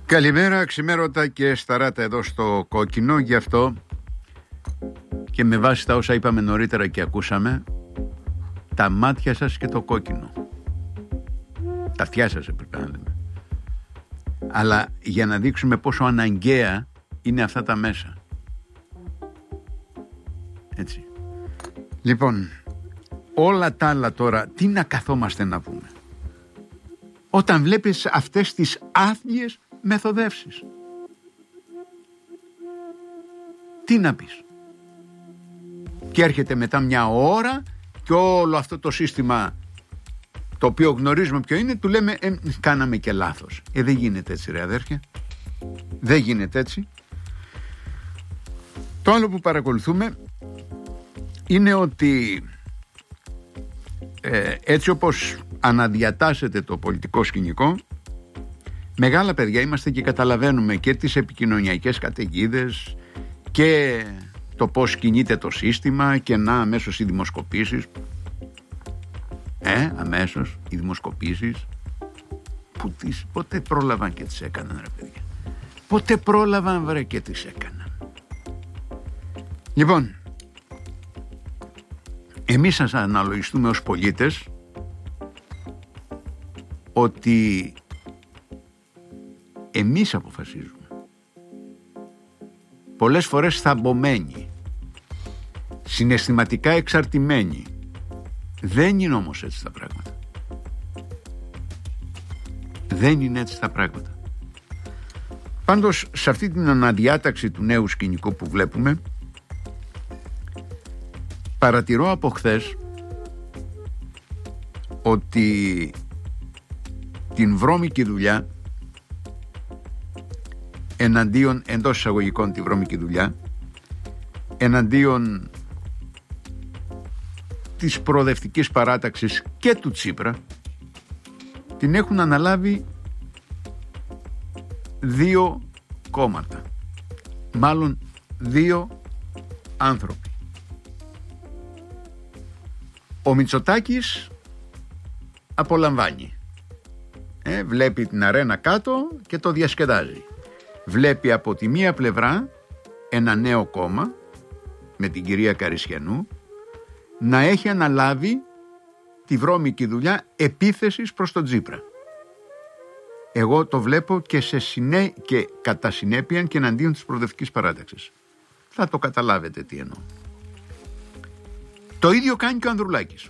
Καλημέρα, ξημέρωτα και σταράτα εδώ στο Κόκκινο. Γι' αυτό και με βάση τα όσα είπαμε νωρίτερα και ακούσαμε, τα μάτια σας και το κόκκινο. Τα αυτιά σας έπρεπε να λέμε. Αλλά για να δείξουμε πόσο αναγκαία είναι αυτά τα μέσα. Έτσι. Λοιπόν, όλα τα άλλα τώρα, τι να καθόμαστε να πούμε. Όταν βλέπεις αυτές τις άθλιες μεθοδεύσεις. Τι να πεις. Και έρχεται μετά μια ώρα και όλο αυτό το σύστημα, το οποίο γνωρίζουμε ποιο είναι, του λέμε κάναμε και λάθος. Δεν γίνεται έτσι ρε αδέρφια. Δεν γίνεται έτσι. Το άλλο που παρακολουθούμε είναι ότι έτσι όπως αναδιατάσσεται το πολιτικό σκηνικό, μεγάλα παιδιά είμαστε και καταλαβαίνουμε και τις επικοινωνιακές καταιγίδες και το πώς κινείται το σύστημα και να αμέσως οι δημοσκοπήσεις. Αμέσως οι δημοσκοπήσεις που πότε πρόλαβαν και τις έκαναν ρε παιδιά. Πότε πρόλαβαν βρε και τις έκαναν. Λοιπόν, εμείς σας αναλογιστούμε ως πολίτες ότι εμείς αποφασίζουμε. Πολλές φορές θαμπομένοι, συναισθηματικά εξαρτημένοι. Δεν είναι όμως έτσι τα πράγματα. Δεν είναι έτσι τα πράγματα. Πάντως σε αυτή την αναδιάταξη του νέου σκηνικού που βλέπουμε, παρατηρώ από χθες ότι την βρώμικη δουλειά εναντίον, εντός εισαγωγικών τη βρώμικη δουλειά, εναντίον της προοδευτικής παράταξης και του Τσίπρα, την έχουν αναλάβει δύο κόμματα, μάλλον δύο άνθρωποι. Ο Μητσοτάκης απολαμβάνει, βλέπει την αρένα κάτω και το διασκεδάζει. Βλέπει από τη μία πλευρά ένα νέο κόμμα με την κυρία Καρισιανού να έχει αναλάβει τη βρώμικη δουλειά επίθεσης προς τον Τσίπρα. Εγώ το βλέπω και, και κατά συνέπεια και εναντίον της προοδευτικής παράταξης. Θα το καταλάβετε τι εννοώ. Το ίδιο κάνει και ο Ανδρουλάκης.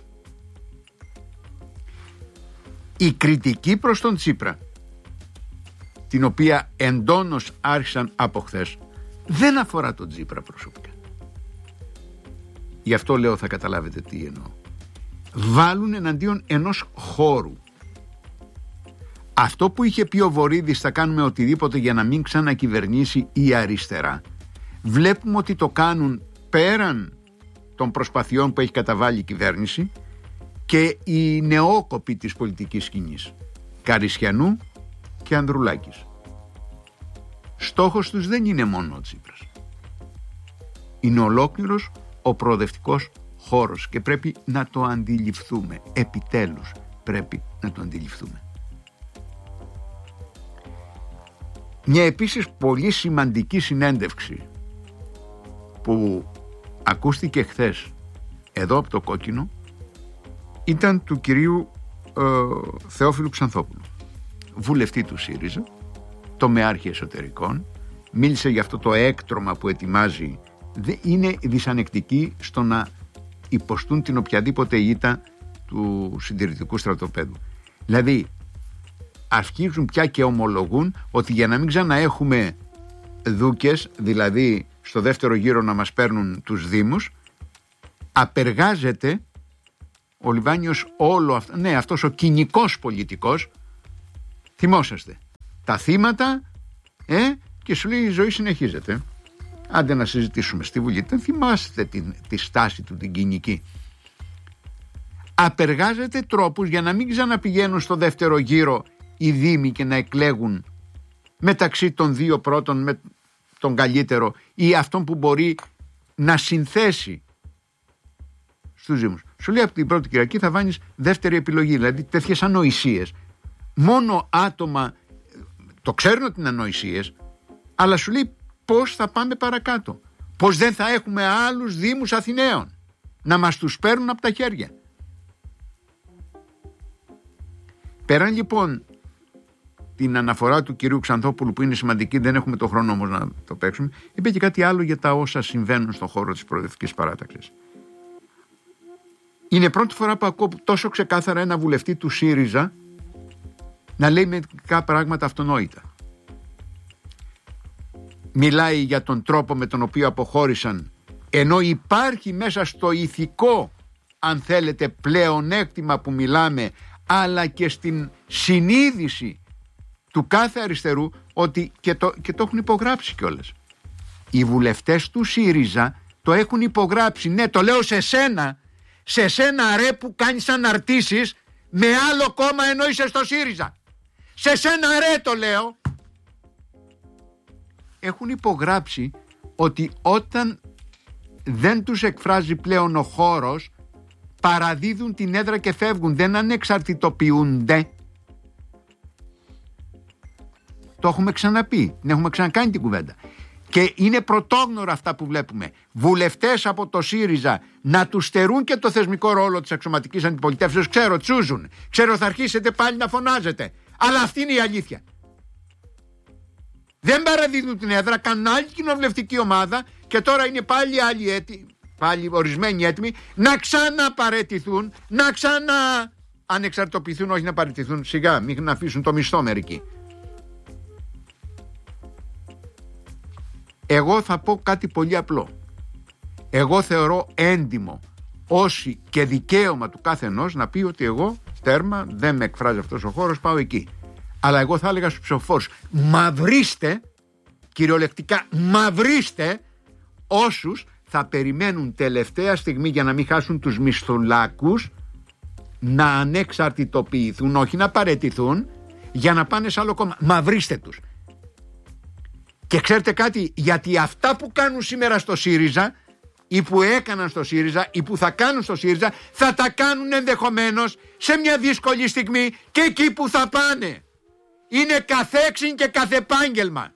Η κριτική προς τον Τσίπρα, την οποία εντόνως άρχισαν από χθες, δεν αφορά τον Τσίπρα προσωπικά. Γι' αυτό λέω θα καταλάβετε τι εννοώ. Βάλουν εναντίον ενός χώρου. Αυτό που είχε πει ο Βορίδης, θα κάνουμε οτιδήποτε για να μην ξανακυβερνήσει η αριστερά. Βλέπουμε ότι το κάνουν πέραν των προσπαθειών που έχει καταβάλει η κυβέρνηση και οι νεόκοποι της πολιτικής σκηνής, Καρισιανού και Ανδρουλάκης. Στόχος τους δεν είναι μόνο ο Τσίπρας. Είναι ολόκληρος ο προοδευτικός χώρος και πρέπει να το αντιληφθούμε. Επιτέλους πρέπει να το αντιληφθούμε. Μια επίσης πολύ σημαντική συνέντευξη που ακούστηκε χθες εδώ από το Κόκκινο ήταν του κυρίου Θεόφιλου Ξανθόπουλου, βουλευτή του ΣΥΡΙΖΑ, τομεάρχη εσωτερικών. Μίλησε για αυτό το έκτρωμα που ετοιμάζει. Είναι δυσανεκτικοί στο να υποστούν την οποιαδήποτε ήττα του συντηρητικού στρατοπέδου. Δηλαδή αρχίζουν πια και ομολογούν ότι για να μην ξαναέχουμε δούκες, δηλαδή στο δεύτερο γύρο να μας παίρνουν τους δήμους, απεργάζεται ο Λιβάνιος όλο αυτό, ναι, αυτός ο κοινικός πολιτικός. Θυμόσαστε τα θύματα και σου λέει η ζωή συνεχίζεται. Άντε να συζητήσουμε στη Βουλή. Δεν θυμάστε τη στάση του την κοινική. Απεργάζεται τρόπους για να μην ξαναπηγαίνουν στο δεύτερο γύρο οι δήμοι και να εκλέγουν μεταξύ των δύο πρώτων με τον καλύτερο ή αυτόν που μπορεί να συνθέσει στους δήμους. Σου λέει από την πρώτη Κυριακή θα βάνεις δεύτερη επιλογή, δηλαδή τέτοιες ανοησίες. Μόνο άτομα Το ξέρουν ότι είναι ανοησίες, αλλά σου λέει πώς θα πάμε παρακάτω. Πώς δεν θα έχουμε άλλους δήμους Αθηναίων να μας τους παίρνουν από τα χέρια. Πέραν λοιπόν την αναφορά του κυρίου Ξανθόπουλου, που είναι σημαντική, δεν έχουμε το χρόνο όμως να το παίξουμε, είπε και κάτι άλλο για τα όσα συμβαίνουν στον χώρο της προοδευτικής παράταξης. Είναι πρώτη φορά που ακούω τόσο ξεκάθαρα ένα βουλευτή του ΣΥΡΙΖΑ να λέει μερικά πράγματα αυτονόητα. Μιλάει για τον τρόπο με τον οποίο αποχώρησαν, ενώ υπάρχει μέσα στο ηθικό, αν θέλετε, πλεονέκτημα που μιλάμε, αλλά και στην συνείδηση του κάθε αριστερού, ότι και το έχουν υπογράψει κιόλας. Οι βουλευτές του ΣΥΡΙΖΑ το έχουν υπογράψει. Ναι, το λέω σε σένα ρε που κάνεις αναρτήσεις με άλλο κόμμα ενώ είσαι στο ΣΥΡΙΖΑ. Σε σένα ρε το λέω. Έχουν υπογράψει ότι όταν δεν τους εκφράζει πλέον ο χώρος, παραδίδουν την έδρα και φεύγουν, δεν ανεξαρτητοποιούνται. Το έχουμε ξαναπεί, την έχουμε ξανακάνει την κουβέντα. Και είναι πρωτόγνωρα αυτά που βλέπουμε. Βουλευτές από το ΣΥΡΙΖΑ να τους στερούν και το θεσμικό ρόλο της αξιωματικής αντιπολιτεύσεως. Ξέρω, τσούζουν. Ξέρω, θα αρχίσετε πάλι να φωνάζετε. Αλλά αυτή είναι η αλήθεια. Δεν παραδίδουν την έδρα, κάνουν άλλη κοινοβουλευτική ομάδα και τώρα είναι πάλι ορισμένοι έτοιμοι να ξαναπαραιτηθούν, να ανεξαρτητοποιηθούν, όχι να παραιτηθούν, σιγά, μην αφήσουν το μισθό μερικοί. Εγώ θα πω κάτι πολύ απλό. Εγώ θεωρώ έντιμο όσοι και δικαίωμα του κάθε ενός να πει ότι εγώ τέρμα, δεν με εκφράζει αυτός ο χώρος, πάω εκεί. Αλλά εγώ θα έλεγα στους ψηφοφόρους, μαυρίστε, κυριολεκτικά μαυρίστε όσους θα περιμένουν τελευταία στιγμή για να μην χάσουν τους μισθολάκους να ανεξαρτητοποιηθούν, όχι να παραιτηθούν, για να πάνε σε άλλο κόμμα. Μαυρίστε τους. Και ξέρετε κάτι, γιατί αυτά που κάνουν σήμερα στο ΣΥΡΙΖΑ ή που έκαναν στο ΣΥΡΙΖΑ ή που θα κάνουν στο ΣΥΡΙΖΑ, θα τα κάνουν ενδεχομένως σε μια δύσκολη στιγμή και εκεί που θα πάνε. Είναι καθέξιν και καθεπάγγελμα.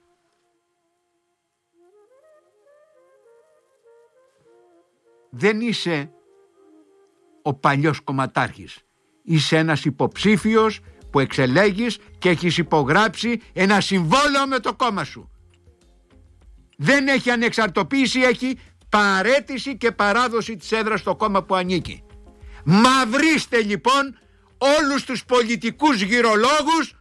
Δεν είσαι ο παλιός κομματάρχης. Είσαι ένας υποψήφιος που εξελέγεις και έχεις υπογράψει ένα συμβόλαιο με το κόμμα σου. Δεν έχει ανεξαρτοποίηση, έχει παραίτηση και παράδοση της έδρας στο κόμμα που ανήκει. Μαυρίστε λοιπόν όλους τους πολιτικούς γυρολόγους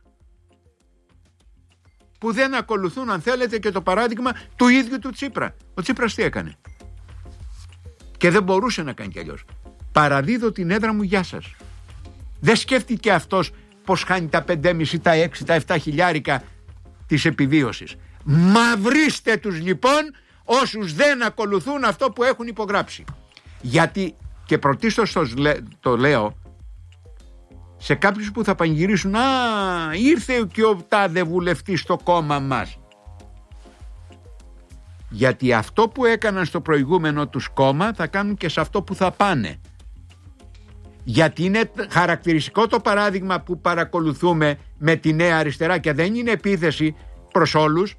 που δεν ακολουθούν, αν θέλετε, και το παράδειγμα του ίδιου του Τσίπρα. Ο Τσίπρας τι έκανε? Και δεν μπορούσε να κάνει κι αλλιώς. Παραδίδω την έδρα μου, γεια σας. Δεν σκέφτηκε αυτός πως χάνει τα 5,5, τα 6, τα 7 χιλιάρικα της επιβίωσης. Μαυρίστε τους λοιπόν όσους δεν ακολουθούν αυτό που έχουν υπογράψει. Γιατί, και πρωτίστως το λέω σε κάποιους που θα πανηγυρίσουν, ήρθε και ο τάδε βουλευτής στο κόμμα μας. Γιατί αυτό που έκαναν στο προηγούμενο τους κόμμα θα κάνουν και σε αυτό που θα πάνε. Γιατί είναι χαρακτηριστικό το παράδειγμα που παρακολουθούμε με τη Νέα Αριστερά, και δεν είναι επίθεση προς όλους.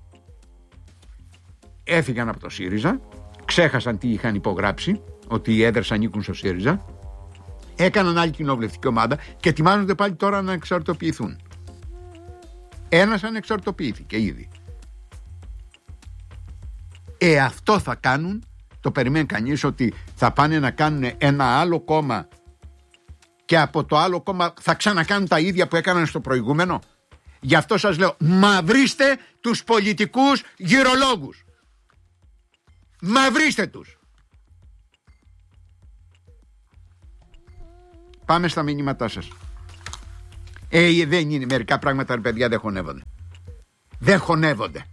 Έφυγαν από το ΣΥΡΙΖΑ, ξέχασαν τι είχαν υπογράψει, ότι οι έδρες ανήκουν στο ΣΥΡΙΖΑ, έκαναν άλλη κοινοβουλευτική ομάδα και ετοιμάζονται πάλι τώρα να ανεξαρτητοποιηθούν. Ένας ανεξαρτητοποιήθηκε ήδη. Αυτό θα κάνουν, το περιμένει κανείς, ότι θα πάνε να κάνουν ένα άλλο κόμμα και από το άλλο κόμμα θα ξανακάνουν τα ίδια που έκαναν στο προηγούμενο. Γι' αυτό σας λέω, μαυρίστε τους πολιτικούς γυρολόγους. Μαυρίστε τους. Πάμε στα μηνύματά σας. Δεν είναι μερικά πράγματα, ρε παιδιά, δεν χωνεύονται. Δεν χωνεύονται.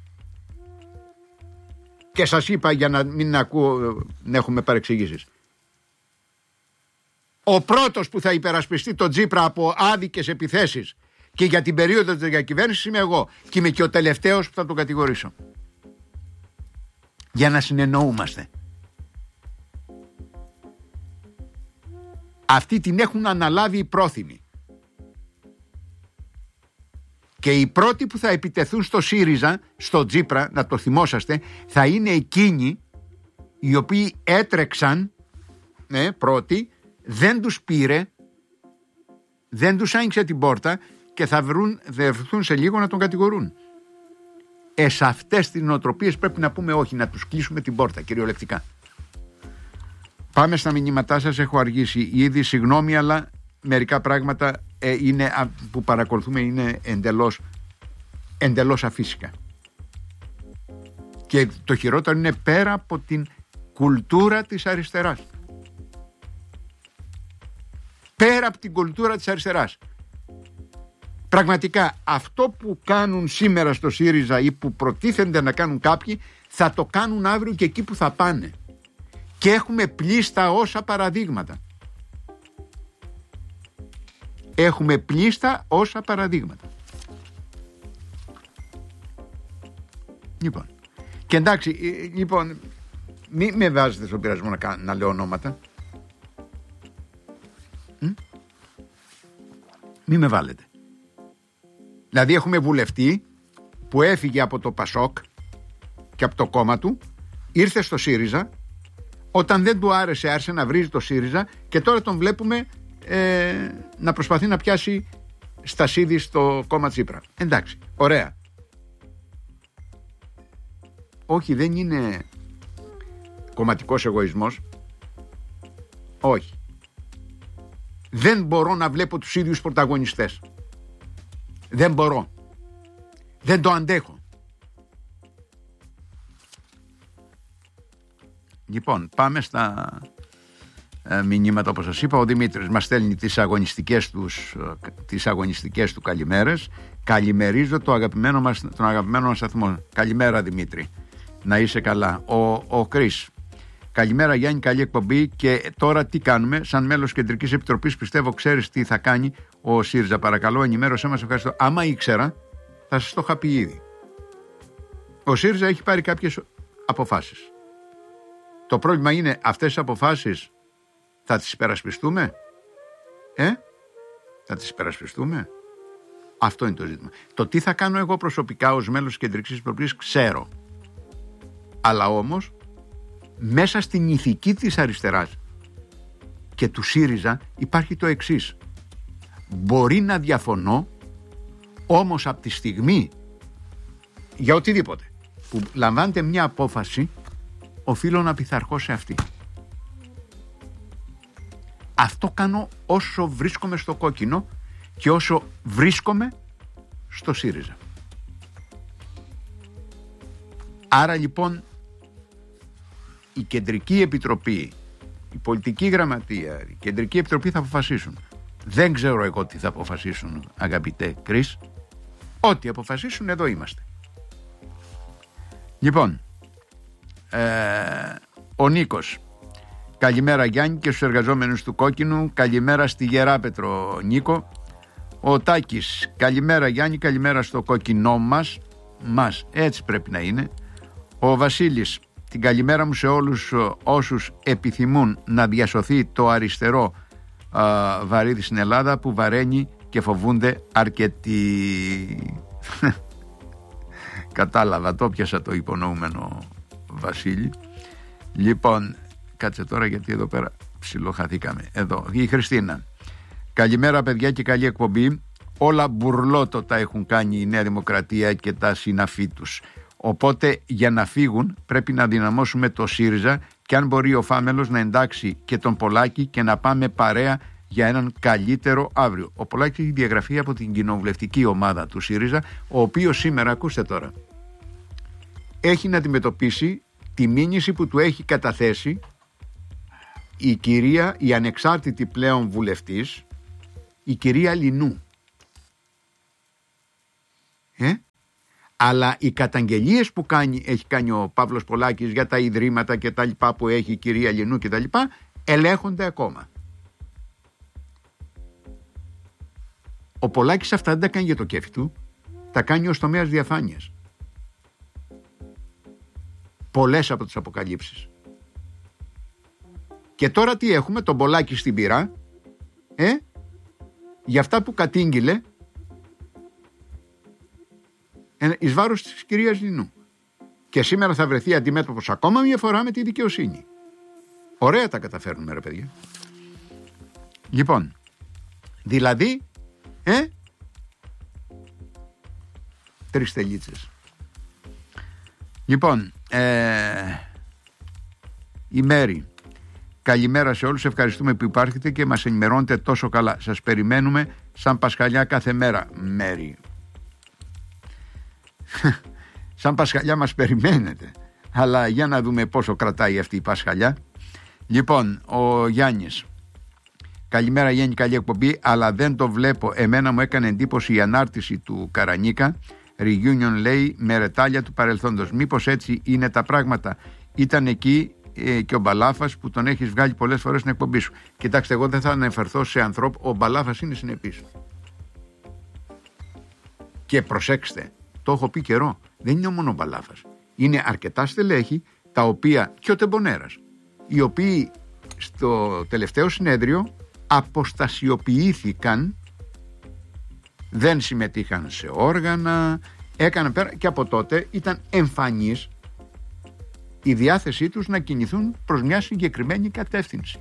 Και σας είπα, για να μην ακούω να έχουμε παρεξηγήσεις, ο πρώτος που θα υπερασπιστεί τον Τσίπρα από άδικες επιθέσεις και για την περίοδο της διακυβέρνησης είμαι εγώ, και είμαι και ο τελευταίος που θα τον κατηγορήσω. Για να συνεννοούμαστε. Αυτοί την έχουν αναλάβει οι πρόθυμοι. Και οι πρώτοι που θα επιτεθούν στο ΣΥΡΙΖΑ, στο Τσίπρα, να το θυμόσαστε, θα είναι εκείνοι οι οποίοι έτρεξαν πρώτοι, δεν τους πήρε, δεν τους άνοιξε την πόρτα και θα βρεθούν σε λίγο να τον κατηγορούν. Σε αυτές τις νοοτροπίες πρέπει να πούμε όχι, να τους κλείσουμε την πόρτα κυριολεκτικά. Πάμε στα μηνύματά σας, έχω αργήσει ήδη, συγγνώμη, αλλά μερικά πράγματα που παρακολουθούμε είναι εντελώς αφύσικα. Και το χειρότερο είναι πέρα από την κουλτούρα της αριστεράς. Πέρα από την κουλτούρα της αριστεράς. Πραγματικά αυτό που κάνουν σήμερα στο ΣΥΡΙΖΑ ή που προτίθενται να κάνουν κάποιοι, θα το κάνουν αύριο και εκεί που θα πάνε. Και έχουμε πλήστα όσα παραδείγματα. Έχουμε πλήστα όσα παραδείγματα. Λοιπόν, και εντάξει, λοιπόν, μην με βάζετε στον πειρασμό να λέω ονόματα. Μην με βάλετε. Δηλαδή έχουμε βουλευτή που έφυγε από το ΠΑΣΟΚ και από το κόμμα του, ήρθε στο ΣΥΡΙΖΑ, όταν δεν του άρεσε άρχισε να βρίζει το ΣΥΡΙΖΑ και τώρα τον βλέπουμε να προσπαθεί να πιάσει στασίδι στο κόμμα Τσίπρα. Εντάξει, ωραία. Όχι, δεν είναι κομματικός εγωισμός. Όχι. Δεν μπορώ να βλέπω τους ίδιους πρωταγωνιστές. Δεν μπορώ. Δεν το αντέχω. Λοιπόν, πάμε στα μηνύματα, όπως σας είπα. Ο Δημήτρης μας στέλνει τις αγωνιστικές του καλημέρες. Καλημερίζω τον αγαπημένο μας σταθμό. Καλημέρα, Δημήτρη. Να είσαι καλά. Ο Κρίς. Καλημέρα, Γιάννη, καλή εκπομπή. Και τώρα τι κάνουμε? Σαν μέλος Κεντρικής Επιτροπής πιστεύω ξέρεις τι θα κάνει ο ΣΥΡΙΖΑ. Παρακαλώ, ενημέρωσέ μας. Ευχαριστώ. Άμα ήξερα, θα σας το είχα πει ήδη. Ο ΣΥΡΙΖΑ έχει πάρει κάποιες αποφάσεις. Το πρόβλημα είναι αυτές τις αποφάσεις θα τις υπερασπιστούμε? Θα τις υπερασπιστούμε? Αυτό είναι το ζήτημα. Το τι θα κάνω εγώ προσωπικά ως μέλος της Κεντρικής Επιτροπής ξέρω. Αλλά όμως μέσα στην ηθική της αριστεράς και του ΣΥΡΙΖΑ υπάρχει το εξής. Μπορεί να διαφωνώ, όμως από τη στιγμή για οτιδήποτε που λαμβάνεται μια απόφαση, οφείλω να πειθαρχώ σε αυτή. Αυτό κάνω όσο βρίσκομαι στο κόκκινο και όσο βρίσκομαι στο ΣΥΡΙΖΑ. Άρα λοιπόν η Κεντρική Επιτροπή, η Πολιτική Γραμματεία, η Κεντρική Επιτροπή θα αποφασίσουν. Δεν ξέρω εγώ τι θα αποφασίσουν, αγαπητέ Κρίς. Ό,τι αποφασίσουν, εδώ είμαστε. Λοιπόν, ο Νίκος. Καλημέρα, Γιάννη, και στους εργαζόμενους του Κόκκινου. Καλημέρα στη Γεράπετρο, Νίκο. Ο Τάκης. Καλημέρα, Γιάννη, καλημέρα στο κόκκινό μας. Έτσι πρέπει να είναι. Ο Βασίλης. Την καλημέρα μου σε όλους όσους επιθυμούν να διασωθεί το αριστερό βαρύδι στην Ελλάδα που βαραίνει και φοβούνται αρκετοί. Κατάλαβα, το πιάσα το υπονοούμενο, Βασίλη. Λοιπόν, κάτσε τώρα γιατί εδώ πέρα ψιλοχαθήκαμε. Εδώ, η Χριστίνα. Καλημέρα, παιδιά, και καλή εκπομπή. Όλα μπουρλότο τα έχουν κάνει η Νέα Δημοκρατία και τα συναφή τους. Οπότε για να φύγουν πρέπει να δυναμώσουμε το ΣΥΡΙΖΑ και αν μπορεί ο Φάμελος να εντάξει και τον Πολάκη και να πάμε παρέα για έναν καλύτερο αύριο. Ο Πολάκης έχει διαγραφεί από την κοινοβουλευτική ομάδα του ΣΥΡΙΖΑ, ο οποίος σήμερα, ακούστε τώρα, έχει να αντιμετωπίσει τη μήνυση που του έχει καταθέσει η κυρία, η ανεξάρτητη πλέον βουλευτής, η κυρία Λινού. Αλλά οι καταγγελίες που έχει κάνει ο Παύλος Πολάκης για τα ιδρύματα και τα λοιπά που έχει η κυρία Λινού και τα λοιπά, ελέγχονται ακόμα. Ο Πολάκης αυτά δεν τα κάνει για το κέφι του, τα κάνει ως τομέας διαφάνειας. Πολλές από τις αποκαλύψεις. Και τώρα τι έχουμε? Τον Πολάκη στην πυρά, για αυτά που κατήγγειλε εις βάρος της κυρίας Λινού. Και σήμερα θα βρεθεί αντιμέτωπος ακόμα μια φορά με τη δικαιοσύνη. Ωραία τα καταφέρνουμε, ρε παιδιά. Λοιπόν, δηλαδή, 3 τελίτσες. Λοιπόν, η Μέρη. Καλημέρα σε όλους, ευχαριστούμε που υπάρχετε και μας ενημερώνετε τόσο καλά. Σας περιμένουμε σαν Πασχαλιά κάθε μέρα, Μέρη. Σαν Πασχαλιά μας περιμένετε, αλλά για να δούμε πόσο κρατάει αυτή η Πασχαλιά. Λοιπόν, ο Γιάννης. Καλημέρα Γιάννη, καλή εκπομπή, αλλά δεν το βλέπω. Εμένα μου έκανε εντύπωση η ανάρτηση του Καρανίκα. Reunion λέει με ρετάλια του παρελθόντος. Μήπως έτσι είναι τα πράγματα? Ήταν εκεί και ο Μπαλάφας που τον έχεις βγάλει πολλές φορές στην εκπομπή σου. Κοιτάξτε, εγώ δεν θα αναφερθώ σε ανθρώπου. Ο Μπαλάφας είναι συνεπής. Και προσέξτε, το έχω πει καιρό. Δεν είναι μόνο ο Μπαλάφας. Είναι αρκετά στελέχη, τα οποία και ο Τεμπονέρας, οι οποίοι στο τελευταίο συνέδριο αποστασιοποιήθηκαν, δεν συμμετείχαν σε όργανα, έκαναν πέρα και από τότε ήταν εμφανής η διάθεσή τους να κινηθούν προς μια συγκεκριμένη κατεύθυνση.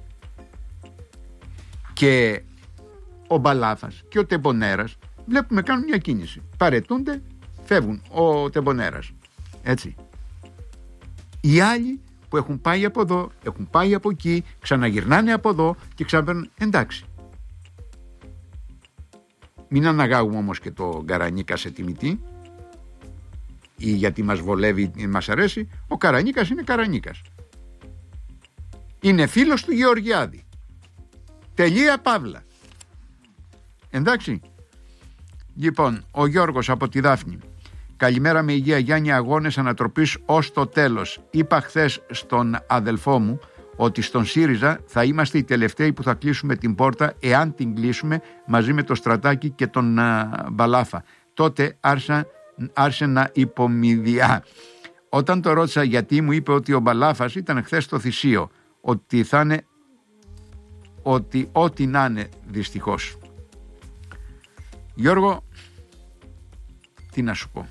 Και ο Μπαλάφας και ο Τεμπονέρας βλέπουμε κάνουν μια κίνηση. Παρετούνται, φεύγουν. Ο Τεμπονέρας. Έτσι. Οι άλλοι που έχουν πάει από εδώ, έχουν πάει από εκεί, ξαναγυρνάνε από εδώ και ξαναπαίρνουν. Εντάξει. Μην αναγάγουμε όμως και το Καρανίκα σε τιμητή, ή γιατί μας βολεύει ή μας αρέσει. Ο Καρανίκας είναι Καρανίκας. Είναι φίλος του Γεωργιάδη. Τελεία παύλα. Εντάξει. Λοιπόν, ο Γιώργος από τη Δάφνη. Καλημέρα με υγεία Γιάννη, αγώνες ανατροπής ως το τέλος. Είπα χθες στον αδελφό μου ότι στον ΣΥΡΙΖΑ θα είμαστε οι τελευταίοι που θα κλείσουμε την πόρτα, εάν την κλείσουμε μαζί με το Στρατάκι και τον Μπαλάφα. Τότε άρχισε να υπομειδιά. Όταν το ρώτησα γιατί, μου είπε ότι ο Μπαλάφας ήταν χθες στο θυσίο, ότι θα είναι ό,τι να είναι, δυστυχώς. Γιώργο, τι να σου πω.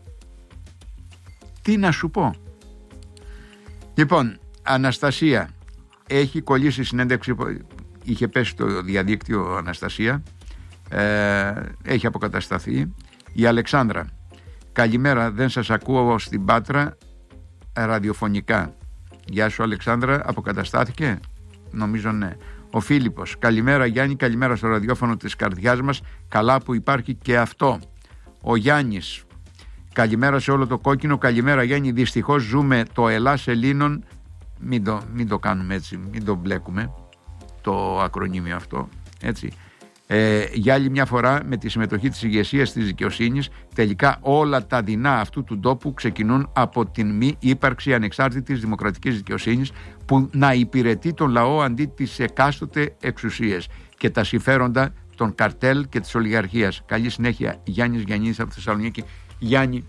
Λοιπόν, Αναστασία έχει κολλήσει συνέντευξη, είχε πέσει στο διαδίκτυο Αναστασία, έχει αποκατασταθεί. Η Αλεξάνδρα, καλημέρα, δεν σας ακούω στην Πάτρα ραδιοφωνικά. Γεια σου Αλεξάνδρα, αποκαταστάθηκε? Νομίζω ναι. Ο Φίλιππος, καλημέρα Γιάννη, καλημέρα στο ραδιόφωνο της καρδιάς μας, καλά που υπάρχει και αυτό. Ο Γιάννης, καλημέρα σε όλο το κόκκινο, καλημέρα Γιάννη, δυστυχώς ζούμε το Ελλάς Ελλήνων, μην το κάνουμε έτσι, μην το μπλέκουμε το ακρονίμιο αυτό, έτσι. Για άλλη μια φορά με τη συμμετοχή της ηγεσίας της δικαιοσύνης, τελικά όλα τα δεινά αυτού του τόπου ξεκινούν από την μη ύπαρξη ανεξάρτητης δημοκρατικής δικαιοσύνης που να υπηρετεί τον λαό αντί τις εκάστοτε εξουσίες και τα συμφέροντα των καρτέλ και της ολιγαρχίας. Καλή συνέχεια. Γιάννης Γιαννίδης από Θεσσαλονίκη. Γιάννη,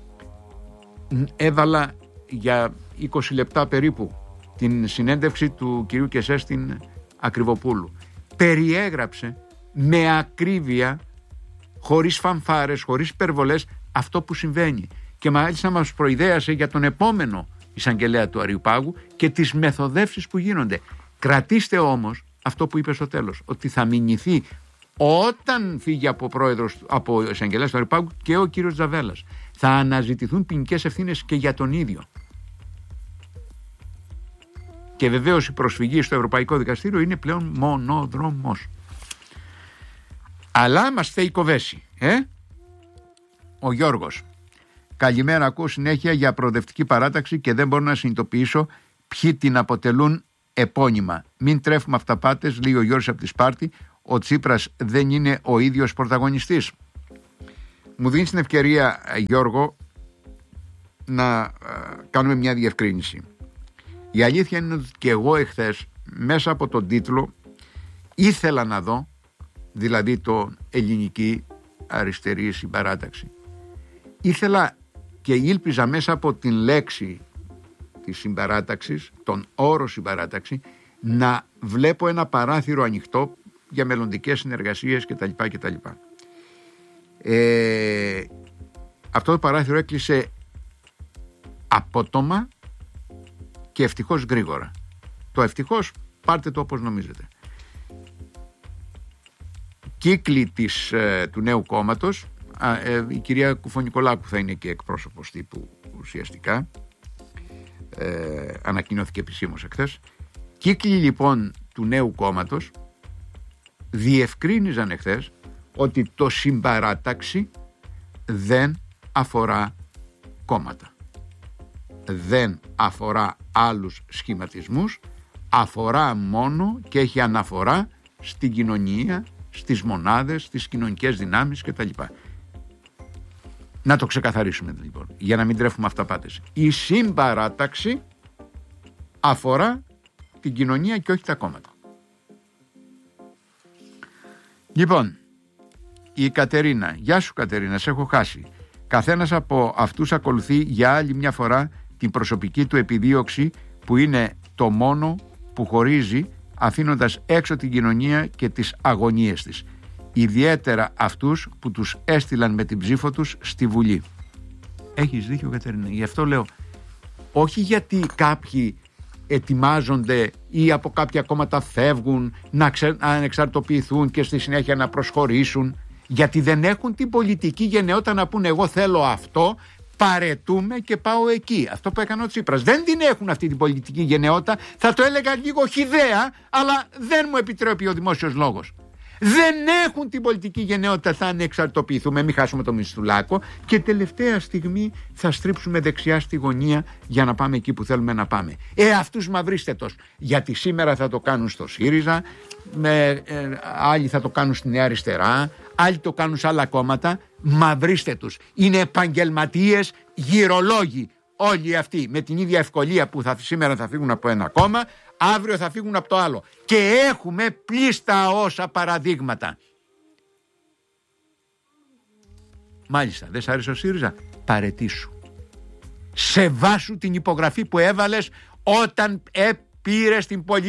έβαλα για 20 λεπτά περίπου την συνέντευξη του κυρίου Κεσέ στην Ακριβοπούλου. Περιέγραψε με ακρίβεια, χωρίς φανφάρες, χωρίς υπερβολές, αυτό που συμβαίνει. Και μάλιστα μας προειδέασε για τον επόμενο εισαγγελέα του Αριουπάγου και τις μεθοδεύσεις που γίνονται. Κρατήστε όμως αυτό που είπε στο τέλος, ότι θα μηνυθεί όταν φύγει από εισαγγελέας του Αριουπάγου και ο κύριος Τζαβέλας. Θα αναζητηθούν ποινικές ευθύνες και για τον ίδιο. Και βεβαίως η προσφυγή στο Ευρωπαϊκό Δικαστήριο είναι πλέον μονοδρομός. Αλλά μας θέει κοβέσει. Ο Γιώργος, καλημέρα, ακούω συνέχεια για προοδευτική παράταξη και δεν μπορώ να συνειδητοποιήσω ποιοι την αποτελούν επώνυμα. Μην τρέφουμε αυταπάτες, λέει ο Γιώργος από τη Σπάρτη. Ο Τσίπρας δεν είναι ο ίδιος πρωταγωνιστής. Μου δίνει την ευκαιρία, Γιώργο, να κάνουμε μια διευκρίνηση. Η αλήθεια είναι ότι και εγώ εχθές μέσα από τον τίτλο ήθελα να δω, δηλαδή το ελληνική αριστερή συμπαράταξη, ήθελα και ήλπιζα μέσα από την λέξη της συμπαράταξης, τον όρο συμπαράταξη, να βλέπω ένα παράθυρο ανοιχτό για μελλοντικές συνεργασίες κτλ. Αυτό το παράθυρο έκλεισε απότομα και ευτυχώς γρήγορα. Το ευτυχώς πάρτε το όπως νομίζετε. Κύκλοι του νέου κόμματος, η κυρία Κουφονικολάκου θα είναι και εκπρόσωπος τύπου ουσιαστικά, ανακοινώθηκε επισήμως εχθές. Κύκλοι λοιπόν του νέου κόμματος διευκρίνιζαν εχθές ότι το συμπαράταξη δεν αφορά κόμματα, δεν αφορά άλλους σχηματισμούς, αφορά μόνο και έχει αναφορά στην κοινωνία, στις μονάδες, στις κοινωνικές δυνάμεις κτλ. Να το ξεκαθαρίσουμε λοιπόν, για να μην τρέφουμε αυταπάτες. Η συμπαράταξη αφορά την κοινωνία και όχι τα κόμματα. Λοιπόν, η Κατερίνα, γεια σου Κατερίνα, σε έχω χάσει. Καθένας από αυτούς ακολουθεί για άλλη μια φορά την προσωπική του επιδίωξη που είναι το μόνο που χωρίζει, αφήνοντας έξω την κοινωνία και τις αγωνίες της. Ιδιαίτερα αυτούς που τους έστειλαν με την ψήφο τους στη Βουλή. Έχεις δίκιο Κατερίνα, γι' αυτό λέω, όχι γιατί κάποιοι ετοιμάζονται ή από κάποια κόμματα φεύγουν να ανεξαρτοποιηθούν και στη συνέχεια να προσχωρήσουν, γιατί δεν έχουν την πολιτική γενναιότητα να πούνε εγώ θέλω αυτό, παρετούμε και πάω εκεί. Αυτό που έκανε ο Τσίπρας. Δεν την έχουν αυτή την πολιτική γενναιότητα. Θα το έλεγα λίγο χυδαία, αλλά δεν μου επιτρέπει ο δημόσιος λόγος. Δεν έχουν την πολιτική γενναιότητα, θα ανεξαρτοποιηθούμε, μην χάσουμε το Μισθουλάκο και τελευταία στιγμή θα στρίψουμε δεξιά στη γωνία για να πάμε εκεί που θέλουμε να πάμε. Αυτούς μαυρίστε τους, γιατί σήμερα θα το κάνουν στο ΣΥΡΙΖΑ, άλλοι θα το κάνουν στη Νέα Αριστερά, άλλοι το κάνουν σε άλλα κόμματα, μαυρίστε τους. Είναι επαγγελματίες, γυρολόγοι. Όλοι αυτοί με την ίδια ευκολία που σήμερα θα φύγουν από ένα κόμμα, αύριο θα φύγουν από το άλλο. Και έχουμε πλήστα όσα παραδείγματα. Μάλιστα, δεν σ' άρεσε ο ΣΥΡΙΖΑ? Παρετήσου. Σεβάσου την υπογραφή που έβαλες όταν πήρες την